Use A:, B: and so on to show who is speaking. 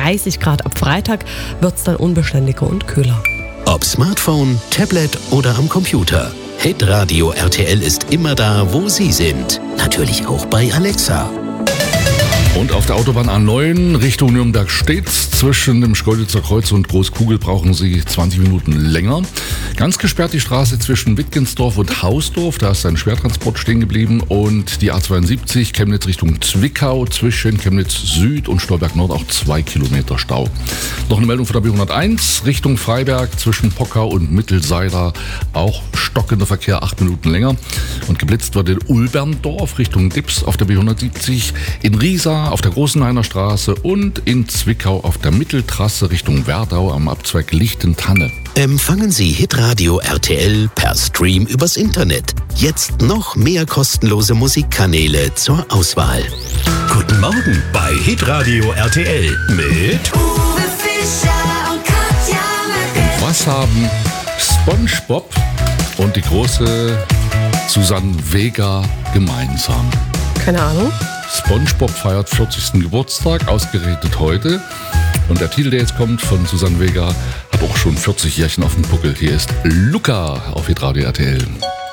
A: 30 Grad. Ab Freitag wird es dann unbeständiger und kühler.
B: Ob Smartphone, Tablet oder am Computer. Hitradio RTL ist immer da, wo Sie sind. Natürlich auch bei Alexa.
C: Und auf der Autobahn A9 Richtung Nürnberg steht's. Zwischen dem Schkeuditzer Kreuz und Großkugel brauchen Sie 20 Minuten länger. Ganz gesperrt die Straße zwischen Wittgensdorf und Hausdorf. Da ist ein Schwertransport stehen geblieben. Und die A72 Chemnitz Richtung Zwickau zwischen Chemnitz Süd und Stolberg Nord auch 2 Kilometer Stau. Noch eine Meldung von der B101 Richtung Freiberg zwischen Pockau und Mittelseider. Auch stockender Verkehr, 8 Minuten länger. Und geblitzt wird in Ulberndorf Richtung Dips auf der B170, in Riesa auf der Großenhainer Straße und in Zwickau auf der Mitteltrasse Richtung Werdau am Abzweig Lichtentanne.
B: Empfangen Sie Hitradio RTL per Stream übers Internet. Jetzt noch mehr kostenlose Musikkanäle zur Auswahl. Guten Morgen bei Hitradio RTL mit
D: Uwe Fischer und Katja Merkel.
C: Was haben SpongeBob und die große Susanne Vega gemeinsam?
A: Keine Ahnung.
C: SpongeBob feiert 40. Geburtstag, ausgerechnet heute. Und der Titel, der jetzt kommt von Susanne Vega, hat auch schon 40 Jährchen auf dem Buckel. Hier ist Luca auf Hitradio RTL.